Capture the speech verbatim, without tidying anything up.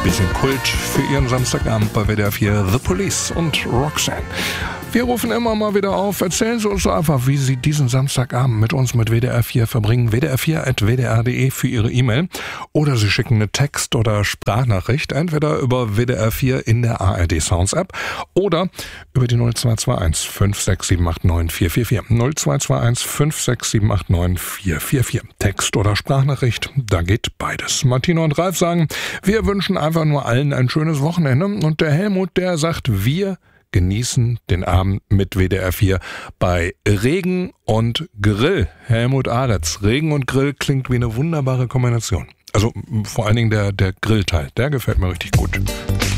bisschen Kult für Ihren Samstagabend bei W D R vier, The Police und Roxanne. Wir rufen immer mal wieder auf. Erzählen Sie uns doch einfach, wie Sie diesen Samstagabend mit uns mit W D R vier verbringen. W D R vier at w d r punkt d e für Ihre E-Mail. Oder Sie schicken eine Text- oder Sprachnachricht, entweder über W D R vier in der A R D Sounds App oder über die null zwei zwei eins fünf sechs sieben acht neun vier vier vier. null zwei zwei eins fünf sechs sieben acht neun vier vier vier. Text- oder Sprachnachricht, da geht beides. Martina und Ralf sagen, wir wünschen einfach nur allen ein schönes Wochenende. Und der Helmut, der sagt, wir genießen den Abend mit W D R vier bei Regen und Grill. Helmut Aretz, Regen und Grill klingt wie eine wunderbare Kombination. Also vor allen Dingen der, der Grillteil, der gefällt mir richtig gut.